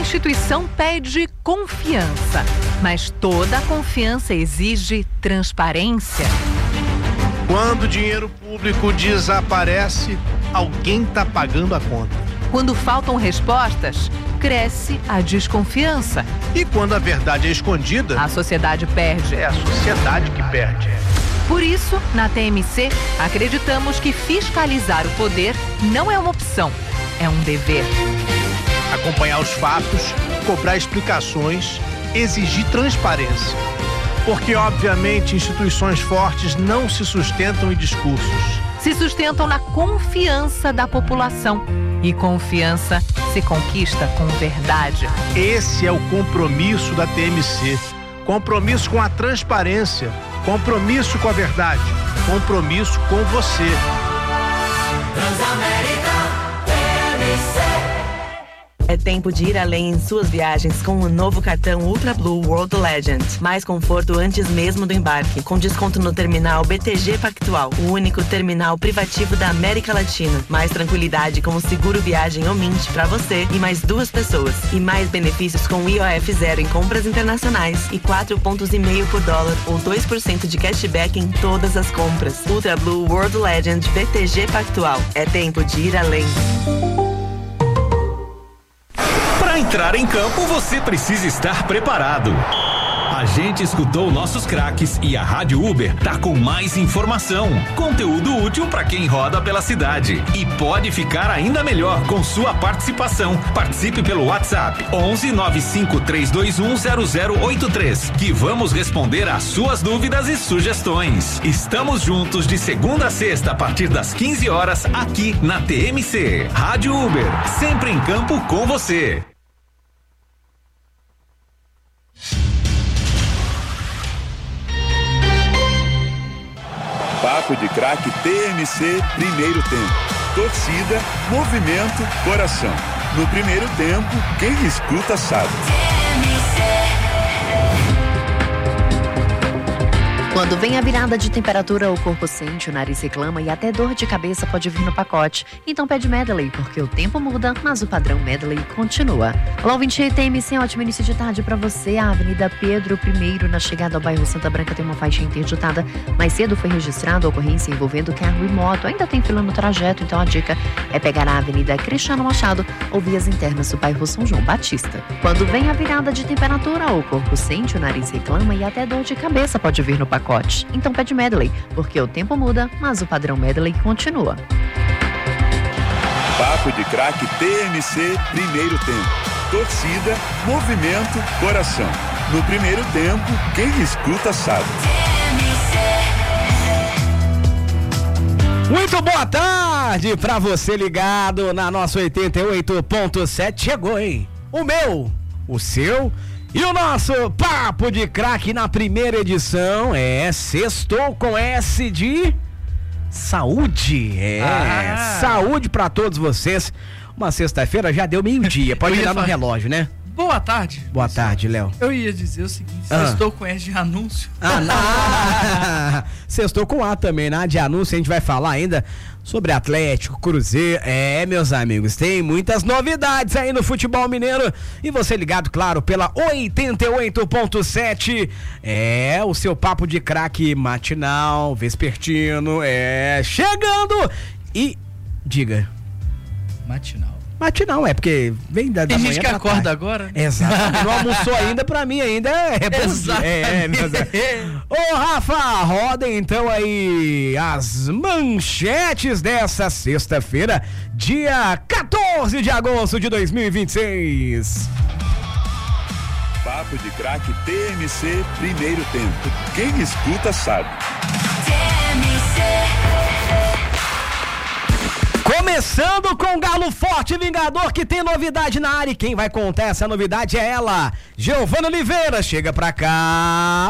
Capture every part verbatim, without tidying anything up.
instituição pede confiança, mas toda confiança exige transparência. Quando o dinheiro público desaparece, alguém está pagando a conta. Quando faltam respostas, cresce a desconfiança. E quando a verdade é escondida, a sociedade perde. É a sociedade que perde. Por isso, na T M C, acreditamos que fiscalizar o poder não é uma opção, é um dever. Acompanhar os fatos, cobrar explicações, exigir transparência. Porque, obviamente, instituições fortes não se sustentam em discursos. Se sustentam na confiança da população. E confiança se conquista com verdade. Esse é o compromisso da T M C. Compromisso com a transparência. Compromisso com a verdade. Compromisso com você. Transamérica T M C. É tempo de ir além em suas viagens com o novo cartão Ultra Blue World Legend. Mais conforto antes mesmo do embarque, com desconto no terminal B T G Pactual, o único terminal privativo da América Latina. Mais tranquilidade com o seguro viagem Omint para você e mais duas pessoas. E mais benefícios com I O F zero em compras internacionais e quatro pontos e meio por dólar ou dois por cento de cashback em todas as compras. Ultra Blue World Legend B T G Pactual. É tempo de ir além. Para entrar em campo, você precisa estar preparado. A gente escutou nossos craques e a Rádio Uber tá com mais informação, conteúdo útil para quem roda pela cidade. E pode ficar ainda melhor com sua participação. Participe pelo WhatsApp onze nove cinco três dois um zero zero oito três, que vamos responder às suas dúvidas e sugestões. Estamos juntos de segunda a sexta a partir das quinze horas aqui na T M C. Rádio Uber, sempre em campo com você. Papo de Craque T M C, primeiro tempo. Torcida, movimento, coração. No primeiro tempo, quem escuta sabe. Quando vem a virada de temperatura, o corpo sente, o nariz reclama e até dor de cabeça pode vir no pacote. Então pede Medley, porque o tempo muda, mas o padrão Medley continua. Olá, ouvinte, T M C, ótimo início de tarde para você. A Avenida Pedro I, na chegada ao bairro Santa Branca, tem uma faixa interditada. Mais cedo foi registrada a ocorrência envolvendo carro e moto. Ainda tem fila no trajeto, então a dica é pegar a Avenida Cristiano Machado ou vias internas do bairro São João Batista. Quando vem a virada de temperatura, o corpo sente, o nariz reclama e até dor de cabeça pode vir no pacote. Então pede Medley, porque o tempo muda, mas o padrão Medley continua. Papo de Craque T M C, primeiro tempo. Torcida, movimento, coração. No primeiro tempo, quem escuta sabe. Muito boa tarde pra você ligado na nossa oitenta e oito ponto sete. Chegou, hein? O meu, o seu e o nosso Papo de Craque na primeira edição é Sextou com S de saúde. É, ah. Saúde pra todos vocês. Uma sexta-feira já deu meio-dia. Pode olhar no relógio, né? Boa tarde. Boa tarde, Léo. Eu ia dizer o seguinte, ah. Sextou com S de anúncio. Ah, não. Sextou com A também, né? De anúncio, a gente vai falar ainda sobre Atlético, Cruzeiro. É, meus amigos, tem muitas novidades aí no futebol mineiro. E você ligado, claro, pela oitenta e oito ponto sete. É, o seu Papo de Craque matinal, vespertino, é, chegando. E, diga. Matinal. Matinal, é porque vem da, da Tem manhã gente que pra acorda tarde. agora, né? Exato. Não almoçou ainda, pra mim ainda é bom dia. É, é, Ô, Rafa, roda então aí as manchetes dessa sexta-feira, dia quatorze de agosto de dois mil e vinte e seis. Papo de Craque T M C, primeiro tempo. Quem escuta sabe. T M C. Começando com o Galo Forte Vingador, que tem novidade na área. E quem vai contar essa novidade é ela, Giovana Oliveira. Chega pra cá.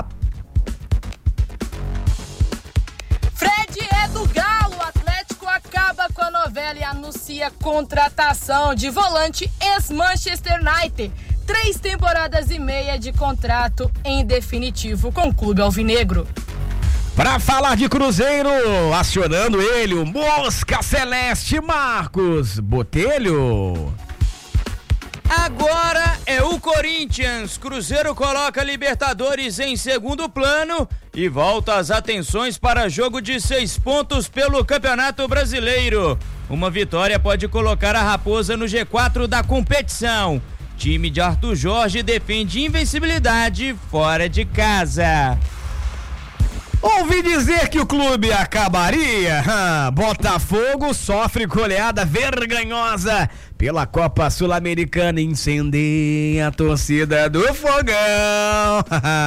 Fred é do Galo. O Atlético acaba com a novela e anuncia contratação de volante ex-Manchester United. Três temporadas e meia de contrato em definitivo com o clube alvinegro. Para falar de Cruzeiro, acionando ele, o Mosca Celeste Marcos Botelho. Agora é Corinthians, Cruzeiro coloca Libertadores em segundo plano e volta as atenções para jogo de seis pontos pelo Campeonato Brasileiro. Uma vitória pode colocar a Raposa no G quatro da competição. Time de Arthur Jorge defende invencibilidade fora de casa. Ouvi dizer que o clube acabaria. Ah, Botafogo sofre goleada vergonhosa pela Copa Sul-Americana. Incendeia a torcida do Fogão.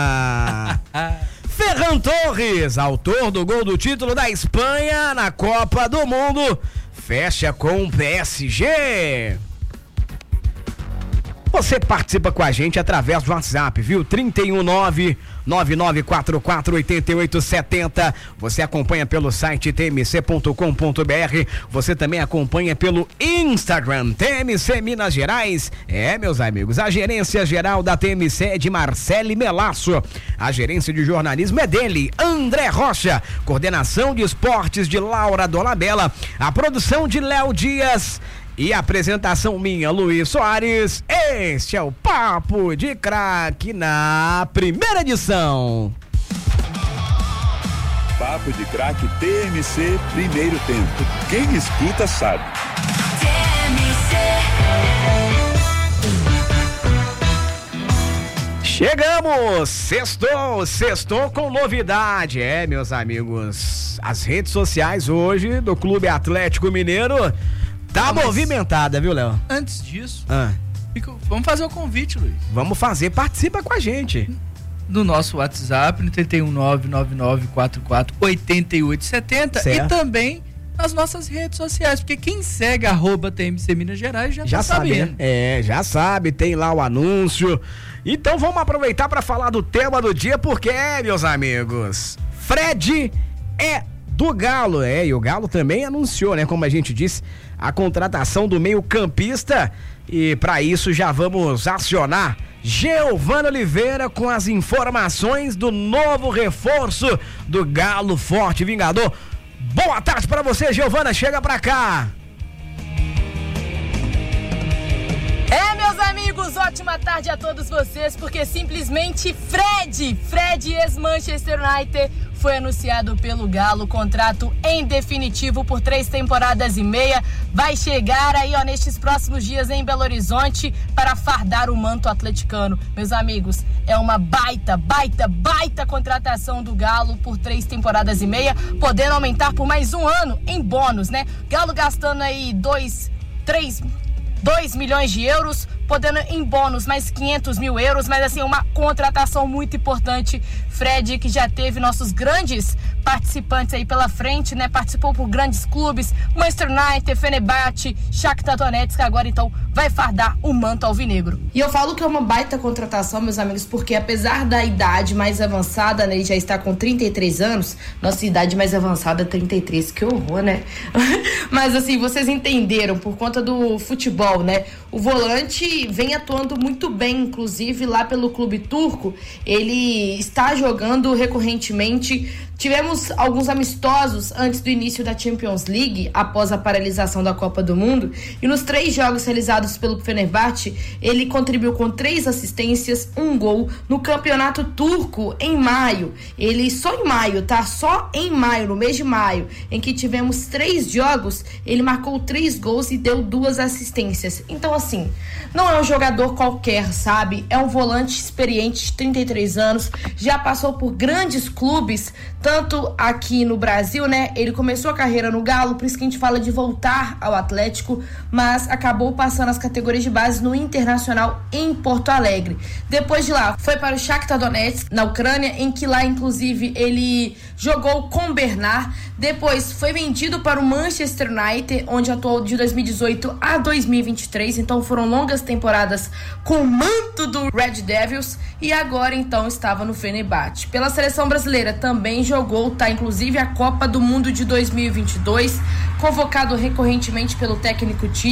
Ferran Torres, autor do gol do título da Espanha na Copa do Mundo, fecha com o P S G. Você participa com a gente através do WhatsApp, viu? trinta e um nove, nove nove quatro quatro, oito oito sete zero. Você acompanha pelo site t m c ponto com ponto b r. Você também acompanha pelo Instagram, T M C Minas Gerais. É, meus amigos, a gerência geral da T M C é de Marcele Melasso. A gerência de jornalismo é dele, André Rocha. Coordenação de esportes de Laura Dolabella. A produção de Léo Dias. E a apresentação minha, Luiz Soares. Este é o Papo de Craque na primeira edição. Papo de Craque T M C primeiro tempo. Quem escuta sabe. T M C. Chegamos! Sextou, sextou com novidade. É, meus amigos, as redes sociais hoje do Clube Atlético Mineiro tá ah, movimentada, viu, Léo? Antes disso, ah. fico, vamos fazer o convite, Luiz. Vamos fazer, participa com a gente. No nosso WhatsApp, no trinta e um nove nove nove quatro quatro oito oito sete zero e também nas nossas redes sociais, porque quem segue arroba T M C Minas Gerais já, já tá sabe, sabendo. Né? É, já sabe, tem lá o anúncio. Então vamos aproveitar para falar do tema do dia, porque, meus amigos, Fred é do Galo, é, e o Galo também anunciou, né, como a gente disse, a contratação do meio-campista, e para isso já vamos acionar Giovana Oliveira com as informações do novo reforço do Galo Forte Vingador. Boa tarde para você, Giovana, chega pra cá. É, meus amigos, ótima tarde a todos vocês, porque simplesmente Fred, Fred ex-Manchester United, foi anunciado pelo Galo, contrato em definitivo por três temporadas e meia, vai chegar aí, ó, nestes próximos dias em Belo Horizonte para fardar o manto atleticano. Meus amigos, é uma baita, baita, baita contratação do Galo por três temporadas e meia, podendo aumentar por mais um ano em bônus, né? Galo gastando aí dois, três... dois milhões de euros, podendo em bônus mais quinhentos mil euros, mas assim, uma contratação muito importante. Fred, que já teve nossos grandes participantes aí pela frente, né? Participou por grandes clubes, Manchester United, Fenerbahçe, Shakhtar Donetsk, agora então vai fardar o manto alvinegro. E eu falo que é uma baita contratação, meus amigos, porque apesar da idade mais avançada, né, ele já está com trinta e três anos, nossa idade mais avançada é trinta e três, que horror, né? Mas assim, vocês entenderam, por conta do futebol, né? O volante vem atuando muito bem, inclusive lá pelo clube turco, ele está jogando recorrentemente. Tivemos alguns amistosos antes do início da Champions League, após a paralisação da Copa do Mundo, e nos três jogos realizados pelo Fenerbahçe, ele contribuiu com três assistências, um gol no campeonato turco em maio. Ele só em maio, tá? Só em maio, no mês de maio, em que tivemos três jogos, ele marcou três gols e deu duas assistências. Então, assim, não é um jogador qualquer, sabe? É um volante experiente de trinta e três anos, já passou por grandes clubes, tanto aqui no Brasil, né? Ele começou a carreira no Galo, por isso que a gente fala de voltar ao Atlético, mas acabou passando as categorias de base no Internacional em Porto Alegre. Depois de lá, foi para o Shakhtar Donetsk, na Ucrânia, em que lá, inclusive, ele jogou com o Bernard. Depois foi vendido para o Manchester United, onde atuou de dois mil e dezoito a dois mil e vinte e três, então foram longas temporadas com o manto do Red Devils, e agora então estava no Fenerbahçe. Pela seleção brasileira também jogou, tá, inclusive a Copa do Mundo de dois mil e vinte e dois, convocado recorrentemente pelo técnico Tite,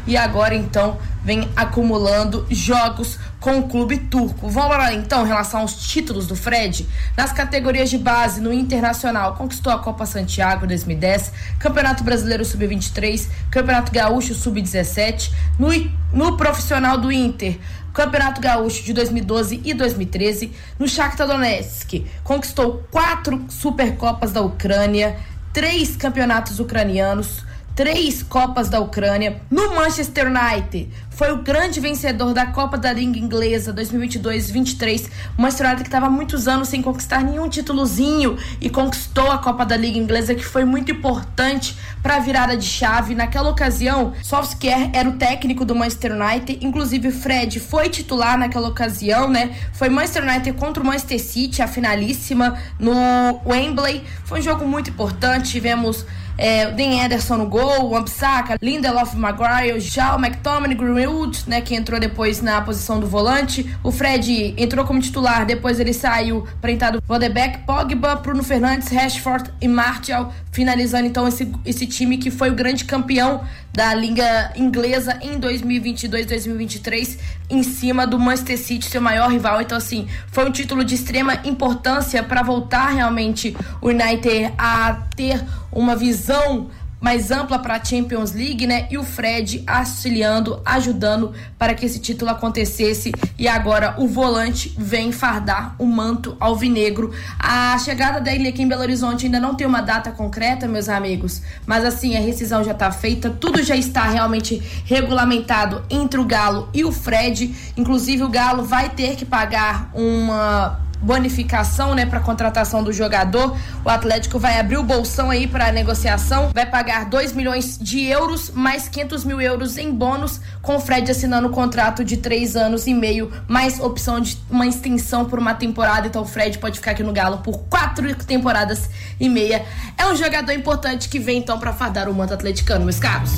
e agora então vem acumulando jogos com o clube turco. Vamos lá então em relação aos títulos do Fred. Nas categorias de base, no Internacional, conquistou a Copa Santiago dois mil e dez, Campeonato Brasileiro sub vinte e três, Campeonato Gaúcho sub dezessete, no, no Profissional do Inter, Campeonato Gaúcho de dois mil e doze e dois mil e treze, no Shakhtar Donetsk, conquistou quatro Supercopas da Ucrânia, três campeonatos ucranianos, três Copas da Ucrânia. No Manchester United, foi o grande vencedor da Copa da Liga Inglesa dois mil e vinte e dois vinte e três. O Manchester United que estava há muitos anos sem conquistar nenhum títulozinho e conquistou a Copa da Liga Inglesa, que foi muito importante para a virada de chave. Naquela ocasião, Solskjaer era o técnico do Manchester United, inclusive Fred foi titular naquela ocasião, né? Foi Manchester United contra o Manchester City, a finalíssima no Wembley. Foi um jogo muito importante, tivemos É, o Dean Henderson no gol, o Wan-Bissaka, Lindelof, Maguire, João McTominay, Greenwood, né, que entrou depois na posição do volante. O Fred entrou como titular, depois ele saiu para entrar do Van de Beek, Pogba, Bruno Fernandes, Rashford e Martial, finalizando então esse, esse time que foi o grande campeão da Liga Inglesa em dois mil e vinte e dois, dois mil e vinte e três, em cima do Manchester City, seu maior rival. Então assim, foi um título de extrema importância para voltar realmente o United a ter uma visão mais ampla para a Champions League, né? E o Fred auxiliando, ajudando para que esse título acontecesse. E agora o volante vem fardar o manto alvinegro. A chegada dele aqui em Belo Horizonte ainda não tem uma data concreta, meus amigos, mas assim, a rescisão já está feita, tudo já está realmente regulamentado entre o Galo e o Fred. Inclusive o Galo vai ter que pagar uma bonificação, né, para contratação do jogador. O Atlético vai abrir o bolsão aí para a negociação, vai pagar dois milhões de euros mais quinhentos mil euros em bônus, com o Fred assinando um contrato de três anos e meio, mais opção de uma extensão por uma temporada. Então o Fred pode ficar aqui no Galo por quatro temporadas e meia. É um jogador importante que vem então para fardar o manto atleticano, meus caros.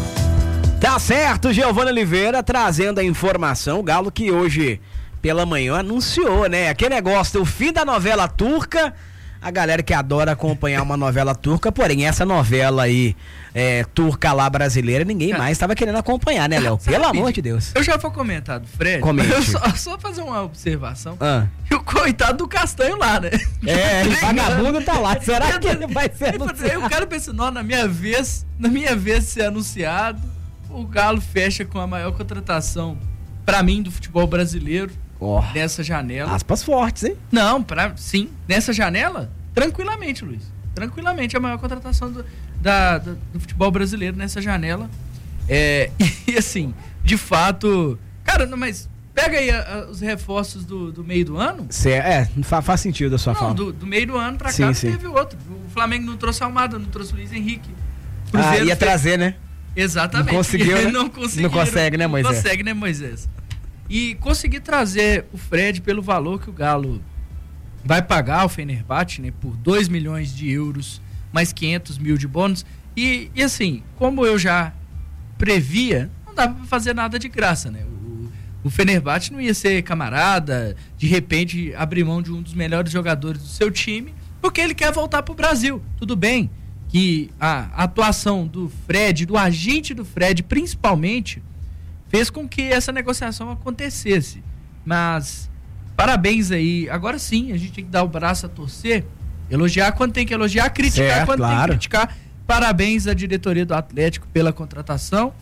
Tá certo, Giovana Oliveira trazendo a informação. O Galo que hoje pela manhã anunciou, né? Aquele negócio do fim da novela turca. A galera que adora acompanhar uma novela turca, porém essa novela aí, é, turca lá brasileira, ninguém mais estava querendo acompanhar, né, Léo? Pelo amor de Deus. Eu já vou comentar do Fred. Comente. Só, só fazer uma observação. Ah. E o coitado do Castanho lá, né? É, o vagabundo tá lá. Será que ele vai ser anunciado? Eu quero pensar, não, na minha vez, na minha vez de ser anunciado, o Galo fecha com a maior contratação, pra mim, do futebol brasileiro. Oh, nessa janela. Aspas fortes, hein? Não, pra, sim. Nessa janela, tranquilamente, Luiz. Tranquilamente, a maior contratação do, da, do, do futebol brasileiro nessa janela. É, e assim, de fato. Cara, não, mas pega aí a, a, os reforços do, do meio do ano. Cê, é, faz, faz sentido a sua não, fala. Do, do meio do ano pra sim, cá sim. teve outro. O Flamengo não trouxe Almada, não trouxe o Luiz Henrique. Cruzeiro ah, ia fez... trazer, né? Exatamente. Não conseguiu, né? não, conseguiu, não consegue, né, Moisés? Não consegue, né, Moisés? E conseguir trazer o Fred pelo valor que o Galo vai pagar ao Fenerbahçe, né, por dois milhões de euros, mais quinhentos mil de bônus. E, e assim, como eu já previa, não dava pra fazer nada de graça, né? O, o Fenerbahçe não ia ser camarada, de repente abrir mão de um dos melhores jogadores do seu time, porque ele quer voltar pro Brasil. Tudo bem que a atuação do Fred, do agente do Fred, principalmente, fez com que essa negociação acontecesse. Mas, parabéns aí. Agora sim, a gente tem que dar o braço a torcer, elogiar quando tem que elogiar, criticar certo, quando claro. tem que criticar. Parabéns à diretoria do Atlético pela contratação.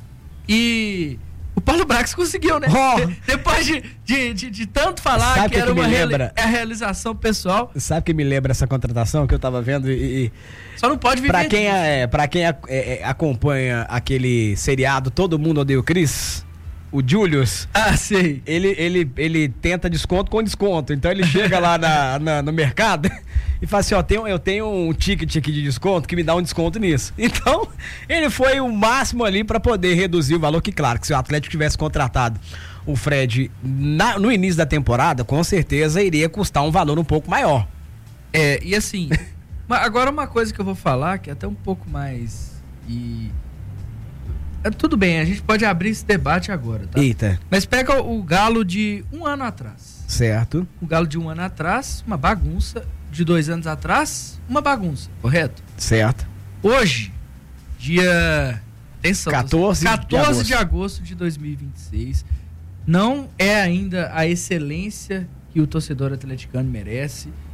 E o Paulo Brax conseguiu, né? Oh. Depois de, de, de, de tanto falar Sabe que, que era que uma reali- a realização pessoal. Sabe que me lembra essa contratação que eu tava vendo? E, e... Só não pode viver Pra quem, é, pra quem é, é, acompanha aquele seriado Todo Mundo Odeia o Chris, o Julius, ah, sei. Ele, ele, ele tenta desconto com desconto. Então ele chega lá na, na, no mercado e fala assim, ó, tenho, eu tenho um ticket aqui de desconto que me dá um desconto nisso. Então, ele foi o máximo ali para poder reduzir o valor, que claro, que se o Atlético tivesse contratado o Fred na, no início da temporada, com certeza iria custar um valor um pouco maior. É, e assim, agora uma coisa que eu vou falar, que é até um pouco mais... E... Tudo bem, a gente pode abrir esse debate agora, tá? Eita. Mas pega o Galo de um ano atrás. Certo. O Galo de um ano atrás, uma bagunça. De dois anos atrás, uma bagunça, correto? Certo. Hoje, dia Atenção, quatorze, quatorze de, agosto. de agosto de dois mil e vinte e seis. Não é ainda a excelência que o torcedor atleticano merece.